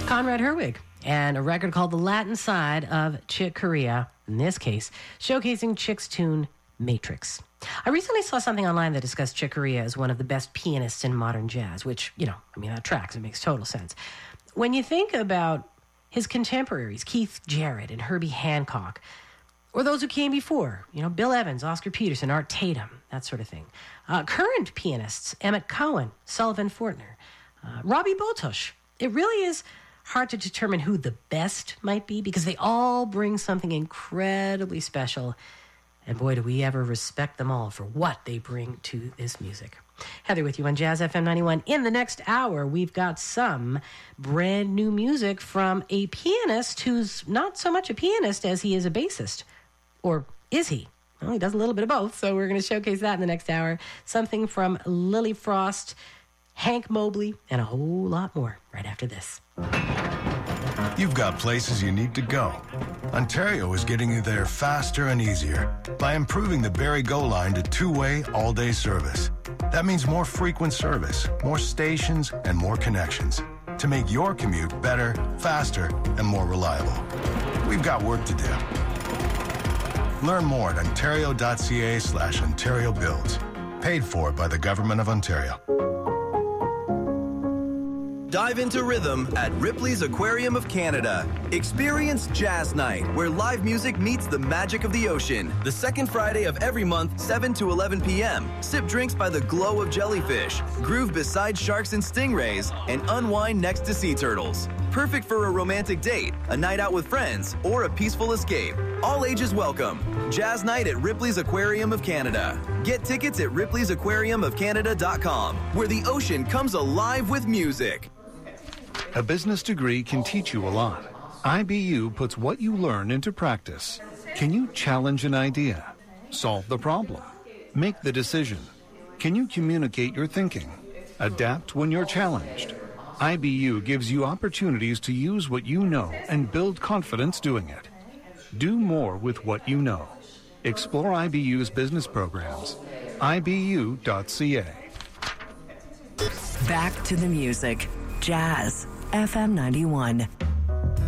Conrad Herwig, and a record called The Latin Side of Chick Corea, in this case, showcasing Chick's tune, Matrix. I recently saw something online that discussed Chick Corea as one of the best pianists in modern jazz, which, that tracks. It makes total sense. When you think about his contemporaries, Keith Jarrett and Herbie Hancock, or those who came before, Bill Evans, Oscar Peterson, Art Tatum, that sort of thing. Current pianists, Emmett Cohen, Sullivan Fortner, Robbie Botush. It really is hard to determine who the best might be because they all bring something incredibly special. And boy, do we ever respect them all for what they bring to this music. Heather with you on Jazz FM 91. In the next hour, we've got some brand new music from a pianist who's not so much a pianist as he is a bassist. Or is he? Well, he does a little bit of both, so we're going to showcase that in the next hour. Something from Lily Frost, Hank Mobley, and a whole lot more right after this. You've got places you need to go. Ontario is getting you there faster and easier by improving the Barrie Go line to two-way, all-day service. That means more frequent service, more stations, and more connections to make your commute better, faster, and more reliable. We've got work to do. Learn more at ontario.ca/Ontario Builds. Paid for by the Government of Ontario. Dive into rhythm at Ripley's Aquarium of Canada. Experience Jazz Night, where live music meets the magic of the ocean. The second Friday of every month, 7 to 11 p.m. Sip drinks by the glow of jellyfish, groove beside sharks and stingrays, and unwind next to sea turtles. Perfect for a romantic date, a night out with friends, or a peaceful escape. All ages welcome. Jazz Night at Ripley's Aquarium of Canada. Get tickets at ripleysAquariumofcanada.com, where the ocean comes alive with music. A business degree can teach you a lot. IBU puts what you learn into practice. Can you challenge an idea? Solve the problem? Make the decision? Can you communicate your thinking? Adapt when you're challenged? IBU gives you opportunities to use what you know and build confidence doing it. Do more with what you know. Explore IBU's business programs. IBU.ca. Back to the music. Jazz FM 91.